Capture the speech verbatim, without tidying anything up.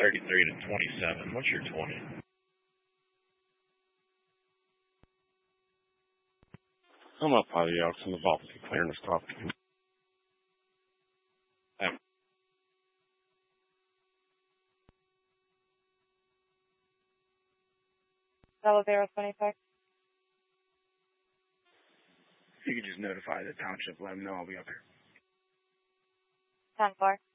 thirty-three to twenty-seven. What's your twenty? I'm up by the Elks in the vault to clearing the stop. Level zero twenty-six. If you could just notify the township, let them know I'll be up here. ten four.